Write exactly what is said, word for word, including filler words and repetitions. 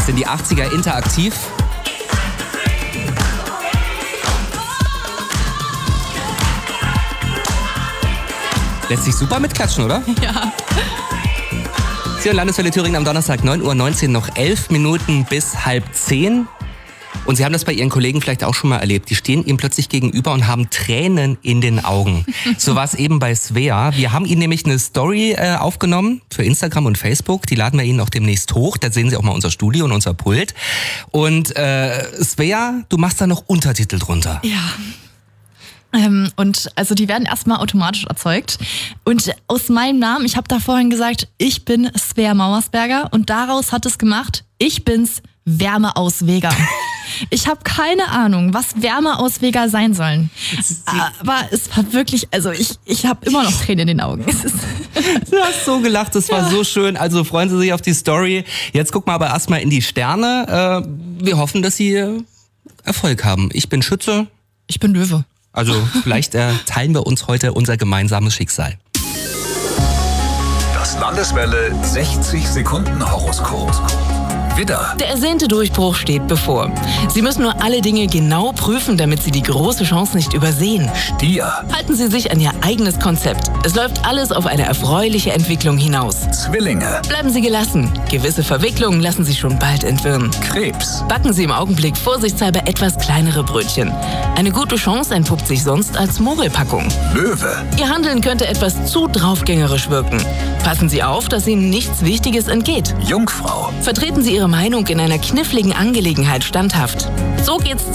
sind die achtziger interaktiv. Lässt sich super mitklatschen, oder? Ja. Hier in Landeswelle Thüringen am Donnerstag neun Uhr neunzehn, noch elf Minuten bis halb zehn. Und Sie haben das bei Ihren Kollegen vielleicht auch schon mal erlebt. Die stehen ihm plötzlich gegenüber und haben Tränen in den Augen. So war es eben bei Svea. Wir haben Ihnen nämlich eine Story äh, aufgenommen für Instagram und Facebook. Die laden wir Ihnen auch demnächst hoch. Da sehen Sie auch mal unser Studio und unser Pult. Und äh, Svea, du machst da noch Untertitel drunter. Ja. Ähm, und also die werden erstmal automatisch erzeugt. Und aus meinem Namen, ich habe da vorhin gesagt, ich bin Svea Mauersberger. Und daraus hat es gemacht, ich bin's Wärmeausweger. Ich habe keine Ahnung, was Wärmeausweger sein sollen. Aber es war wirklich, also ich, ich habe immer noch Tränen in den Augen. Es ist Du hast so gelacht, das war ja so schön. Also freuen Sie sich auf die Story. Jetzt gucken wir aber erstmal in die Sterne. Äh, wir hoffen, dass Sie Erfolg haben. Ich bin Schütze. Ich bin Löwe. Also vielleicht äh, teilen wir uns heute unser gemeinsames Schicksal. Das Landeswelle sechzig Sekunden Horoskop. Widder. Der ersehnte Durchbruch steht bevor. Sie müssen nur alle Dinge genau prüfen, damit Sie die große Chance nicht übersehen. Stier. Halten Sie sich an Ihr eigenes Konzept. Es läuft alles auf eine erfreuliche Entwicklung hinaus. Zwillinge. Bleiben Sie gelassen. Gewisse Verwicklungen lassen sich schon bald entwirren. Krebs. Backen Sie im Augenblick vorsichtshalber etwas kleinere Brötchen. Eine gute Chance entpuppt sich sonst als Mogelpackung. Löwe. Ihr Handeln könnte etwas zu draufgängerisch wirken. Passen Sie auf, dass Ihnen nichts Wichtiges entgeht. Jungfrau. Vertreten Sie Ihre Meinung in einer kniffligen Angelegenheit standhaft. So geht's